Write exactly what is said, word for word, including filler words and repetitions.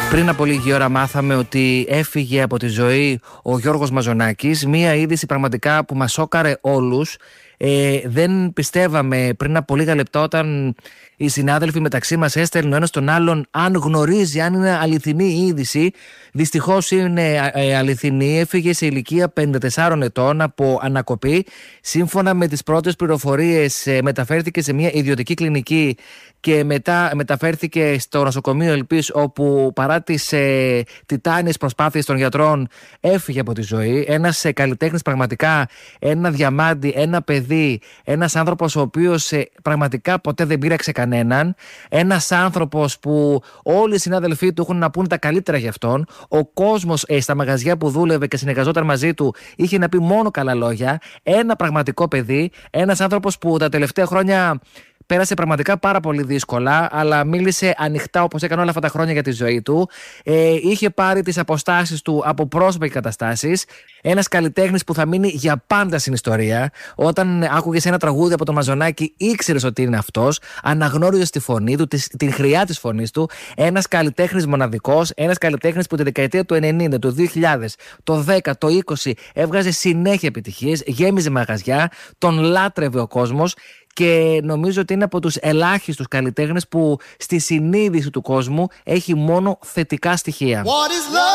Πριν από λίγη ώρα μάθαμε ότι έφυγε από τη ζωή ο Γιώργος Μαζονάκης. Μία είδηση πραγματικά που μας σόκαρε όλους. Ε, δεν πιστεύαμε πριν από λίγα λεπτά, όταν οι συνάδελφοι μεταξύ μας έστελναν ο ένας τον άλλον αν γνωρίζει, αν είναι αληθινή η είδηση. Δυστυχώς είναι ε, αληθινή. Έφυγε σε ηλικία πενήντα τεσσάρων ετών από ανακοπή. Σύμφωνα με τις πρώτες πληροφορίες, ε, μεταφέρθηκε σε μια ιδιωτική κλινική και μετά μεταφέρθηκε στο νοσοκομείο Ελπής, όπου παρά τις ε, τιτάνιες προσπάθειες των γιατρών έφυγε από τη ζωή. Ένας ε, καλλιτέχνης, πραγματικά ένα διαμάντι, ένα παιδί, ένας άνθρωπος ο οποίος ε, πραγματικά ποτέ δεν πείραξε κανέναν. Ένας άνθρωπος που όλοι οι συνάδελφοί του έχουν να πούνε τα καλύτερα για αυτόν. Ο κόσμος ε, στα μαγαζιά που δούλευε και συνεργαζόταν μαζί του είχε να πει μόνο καλά λόγια. Ένα πραγματικό παιδί, ένας άνθρωπος που τα τελευταία χρόνια πέρασε πραγματικά πάρα πολύ δύσκολα, αλλά μίλησε ανοιχτά όπως έκανε όλα αυτά τα χρόνια για τη ζωή του. Ε, είχε πάρει τις αποστάσεις του από πρόσωπες καταστάσεις. Ένας καλλιτέχνης που θα μείνει για πάντα στην ιστορία. Όταν άκουγες ένα τραγούδι από τον Μαζονάκη, ήξερες ότι είναι αυτός. Αναγνώριζες τη φωνή του, την χρειά της φωνής του. Ένας καλλιτέχνης μοναδικός. Ένας καλλιτέχνης που τη δεκαετία του ενενήντα, του δύο χιλιάδες, το δέκα, το είκοσι έβγαζε συνέχεια επιτυχίες, γέμιζε μαγαζιά, τον λάτρευε ο κόσμος. Και νομίζω ότι είναι από τους ελάχιστους καλλιτέχνες που στη συνείδηση του κόσμου έχει μόνο θετικά στοιχεία.